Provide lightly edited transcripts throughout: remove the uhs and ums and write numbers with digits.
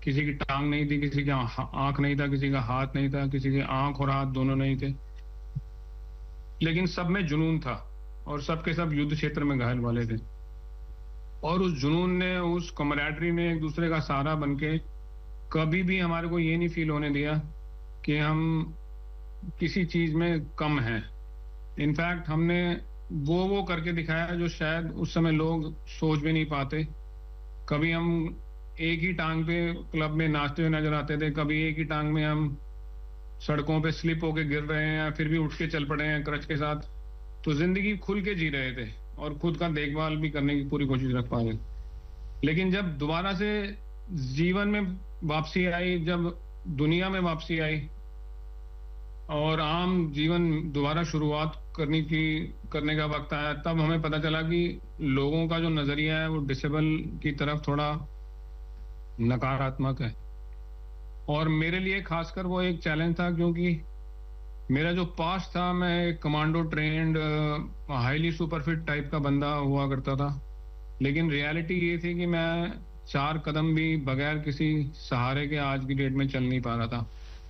किसी की टांग नहीं थी, किसी का आंख नहीं था, किसी का हाथ नहीं था, किसी के आंख और हाथ दोनों नहीं थे, लेकिन सब में जुनून था और सबके सब युद्ध क्षेत्र में घायल वाले थे। और उस जुनून ने, उस कमरेडरी ने एक दूसरे का सहारा बनके कभी भी हमारे को ये नहीं फील होने दिया कि हम किसी चीज में कम हैं। इनफैक्ट हमने वो करके दिखाया जो शायद उस समय लोग सोच भी नहीं पाते। कभी हम एक ही टांग पे क्लब में नाचते हुए नजर आते थे, कभी एक ही टांग में हम सड़कों पे स्लिप होके गिर रहे हैं या फिर भी उठ के चल पड़े हैं क्रच के साथ। तो जिंदगी खुल के जी रहे थे और खुद का देखभाल भी करने की पूरी कोशिश रख पा रहे। लेकिन जब दोबारा से जीवन में वापसी आई, जब दुनिया में वापसी आई और आम जीवन दोबारा शुरुआत करने का वक्त आया, तब हमें पता चला कि लोगों का जो नजरिया है वो डिसेबल की तरफ थोड़ा नकारात्मक है। और मेरे लिए खासकर वो एक चैलेंज था, क्योंकि मेरा जो पास्ट था, मैं एक कमांडो ट्रेंड हाईली सुपरफिट टाइप का बंदा हुआ करता था। लेकिन रियलिटी ये थी कि मैं 4 कदम भी बगैर किसी सहारे के आज की डेट में चल नहीं पा रहा था।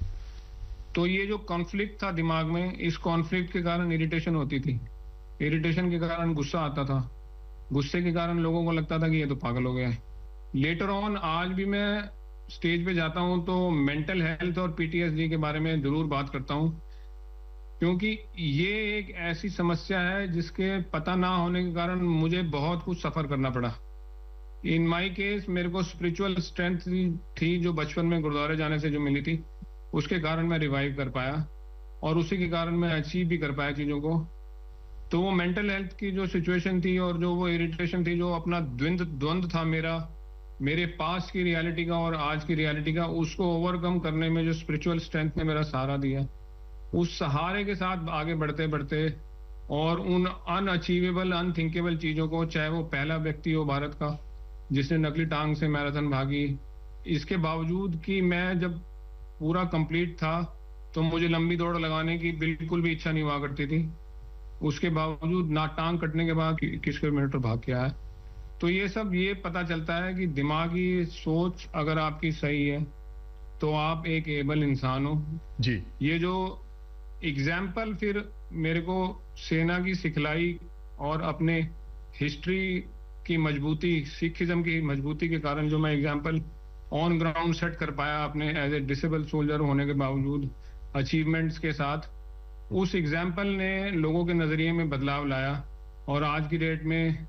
तो ये जो कॉन्फ्लिक्ट था दिमाग में, इस कॉन्फ्लिक्ट के कारण इरिटेशन होती थी, इरिटेशन के कारण गुस्सा आता था, गुस्से के कारण लोगों को लगता था कि ये तो पागल हो गया है। लेटर ऑन आज भी मैं स्टेज पे जाता हूं तो मेंटल हेल्थ और पीटीएसडी के बारे में जरूर बात करता हूं, क्योंकि ये एक ऐसी समस्या है जिसके पता ना होने के कारण मुझे बहुत कुछ सफर करना पड़ा। इन माय केस मेरे को स्पिरिचुअल स्ट्रेंथ थी जो बचपन में गुरुद्वारे जाने से जो मिली थी, उसके कारण मैं रिवाइव कर पाया और उसी के कारण मैं अचीव भी कर पाया चीजों को। तो वो मेंटल हेल्थ की जो सिचुएशन थी और जो वो इरिटेशन थी, जो अपना द्वंद था मेरे पास की रियलिटी का और आज की रियलिटी का, उसको ओवरकम करने में जो स्पिरिचुअल स्ट्रेंथ ने मेरा सहारा दिया, उस सहारे के साथ आगे बढ़ते बढ़ते और उन अनअचीवेबल अनथिंकेबल चीजों को, चाहे वो पहला व्यक्ति हो भारत का जिसने नकली टांग से मैराथन भागी, इसके बावजूद कि मैं जब पूरा कंप्लीट था तो मुझे लंबी दौड़ लगाने की बिल्कुल भी इच्छा नहीं हुआ करती थी, उसके बावजूद ना टांग कटने के बाद 21 किलोमीटर भाग के आया। तो ये सब ये पता चलता है कि दिमागी सोच अगर आपकी सही है तो आप एक एबल इंसान हो जी। ये जो एग्जाम्पल फिर मेरे को सेना की सिखलाई और अपने हिस्ट्री की मजबूती, सिखिज्म की मजबूती के कारण जो मैं एग्जाम्पल ऑन ग्राउंड सेट कर पाया अपने एज ए डिसेबल सोल्जर होने के बावजूद अचीवमेंट्स के साथ, उस एग्जाम्पल ने लोगों के नजरिए में बदलाव लाया। और आज की डेट में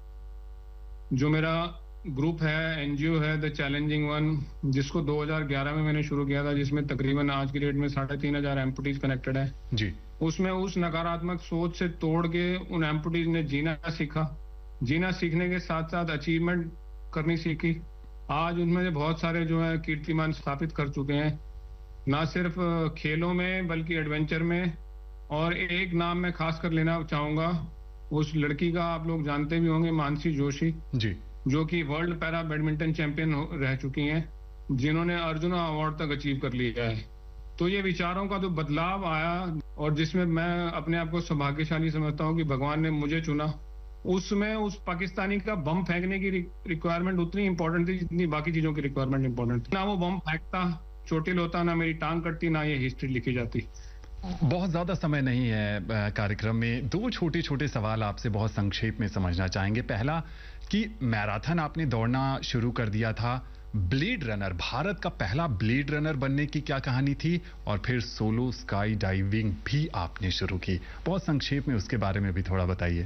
जो मेरा ग्रुप है, एनजीओ है द चैलेंजिंग वन, जिसको 2011 में मैंने शुरू किया था, जिसमें तकरीबन आज की डेट में 3,500 एम्पुटीज कनेक्टेड है जी। उसमें उस नकारात्मक सोच से तोड़ के उन एम्पुटीज ने जीना सीखा, जीना सीखने के साथ साथ अचीवमेंट करनी सीखी। आज उनमें से बहुत सारे जो है कीर्तिमान स्थापित कर चुके हैं, ना सिर्फ खेलों में बल्कि एडवेंचर में। और एक नाम मैं खास कर लेना चाहूंगा, उस लड़की का आप लोग जानते भी होंगे, मानसी जोशी जी, जो कि वर्ल्ड पैरा बैडमिंटन चैंपियन रह चुकी हैं, जिन्होंने अर्जुना अवार्ड तक अचीव कर लिया है। तो ये विचारों का जो बदलाव आया और जिसमें मैं अपने आप को सौभाग्यशाली समझता हूँ कि भगवान ने मुझे चुना, उसमें उस पाकिस्तानी का बम फेंकने की रिक्वायरमेंट उतनी इंपॉर्टेंट थी जितनी बाकी चीजों की रिक्वायरमेंट इंपॉर्टेंट थी। ना वो बम फेंकता, चोटिल होता, ना मेरी टांग कटती, ना ये हिस्ट्री लिखी जाती। बहुत ज्यादा समय नहीं है कार्यक्रम में, 2 छोटे छोटे सवाल आपसे बहुत संक्षेप में समझना चाहेंगे। पहला कि मैराथन आपने दौड़ना शुरू कर दिया था, ब्लेड रनर, भारत का पहला ब्लेड रनर बनने की क्या कहानी थी, और फिर सोलो स्काई डाइविंग भी आपने शुरू की, बहुत संक्षेप में उसके बारे में भी थोड़ा बताइए।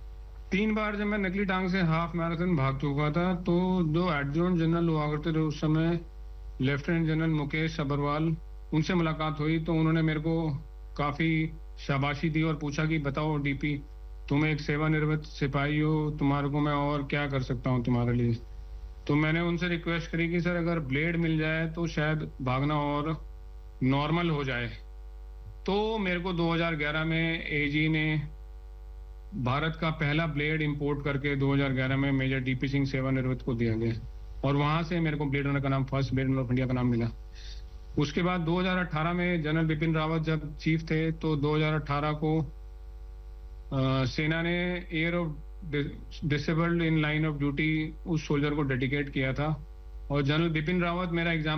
3 बार जब मैं नकली टांग से हाफ मैराथन भाग चुका था, तो जो एडजुटेंट जनरल हुआ करते थे उस समय, लेफ्टिनेंट जनरल मुकेश सबरवाल, उनसे मुलाकात हुई तो उन्होंने मेरे को काफी शाबाशी दी और पूछा कि बताओ डीपी, तुम एक सेवानिवृत्त सिपाही हो, तुम्हारे को मैं और क्या कर सकता हूँ तुम्हारे लिए। तो मैंने उनसे रिक्वेस्ट करी कि सर अगर ब्लेड मिल जाए तो शायद भागना और नॉर्मल हो जाए। तो मेरे को 2011 में एजी ने भारत का पहला ब्लेड इंपोर्ट करके 2011 में मेजर डीपी सिंह सेवानिवृत्त को दिया गया और वहां से मेरे को ब्लेड रनर का नाम, first blade runner of India का नाम मिला। उसके बाद 2018 में जनरल बिपिन रावत जब चीफ थे तो 2018 को सेना ने air of disabled in line of duty उस सोल्जर को डेडिकेट किया था और जनरल बिपिन रावत मेरा एग्जाम